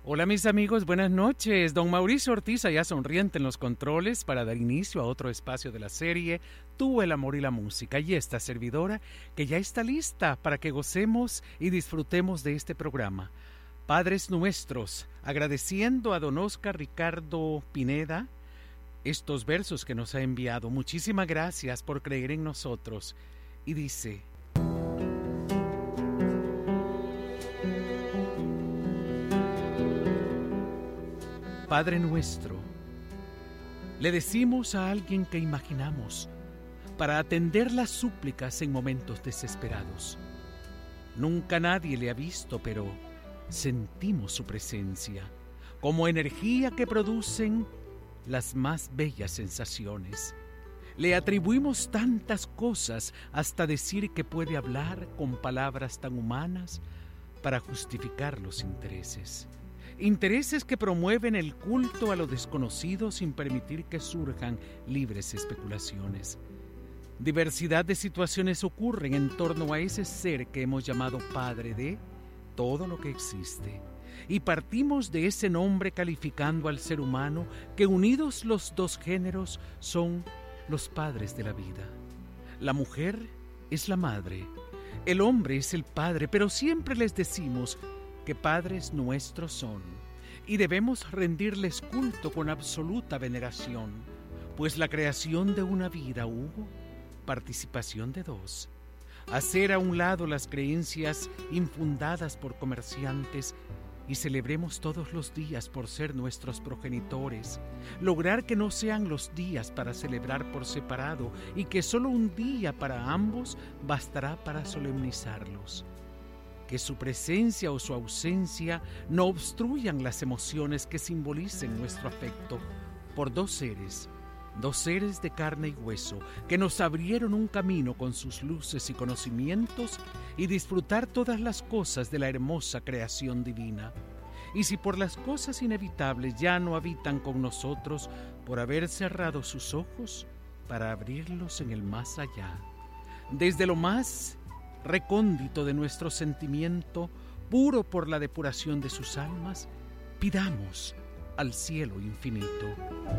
Hola mis amigos, buenas noches. Don Mauricio Ortiz allá sonriente en los controles para dar inicio a otro espacio de la serie Tú, el amor y la música. Y esta servidora que ya está lista para que gocemos y disfrutemos de este programa. Padres nuestros, agradeciendo a don Oscar Ricardo Pineda estos versos que nos ha enviado. Muchísimas gracias por creer en nosotros. Y dice: Padre nuestro, le decimos a alguien que imaginamos para atender las súplicas en momentos desesperados. Nunca nadie le ha visto, pero sentimos su presencia como energía que producen las más bellas sensaciones. Le atribuimos tantas cosas hasta decir que puede hablar con palabras tan humanas para justificar los intereses. Intereses que promueven el culto a lo desconocido sin permitir que surjan libres especulaciones. Diversidad de situaciones ocurren en torno a ese ser que hemos llamado Padre de todo lo que existe. Y partimos de ese nombre calificando al ser humano que unidos los dos géneros son los padres de la vida. La mujer es la madre, el hombre es el padre, pero siempre les decimos que padres nuestros son, y debemos rendirles culto con absoluta veneración, pues la creación de una vida hubo participación de dos. Hacer a un lado las creencias infundadas por comerciantes y celebremos todos los días por ser nuestros progenitores, lograr que no sean los días para celebrar por separado y que solo un día para ambos bastará para solemnizarlos. Que su presencia o su ausencia no obstruyan las emociones que simbolicen nuestro afecto por dos seres de carne y hueso, que nos abrieron un camino con sus luces y conocimientos y disfrutar todas las cosas de la hermosa creación divina. Y si por las cosas inevitables ya no habitan con nosotros por haber cerrado sus ojos para abrirlos en el más allá, desde lo más recóndito de nuestro sentimiento, puro por la depuración de sus almas, pidamos al cielo infinito.